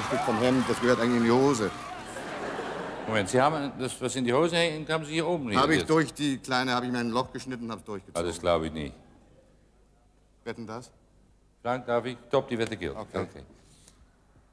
Stück vom Hemd, das gehört eigentlich in die Hose. Moment, Sie haben das, was in die Hose hängt, haben Sie hier oben nicht. Habe ich durch die Kleine, habe ich mir ein Loch geschnitten und habe es durchgezogen. Das glaube ich nicht. Wetten das? Frank, darf ich? Top, die Wette gilt. Okay.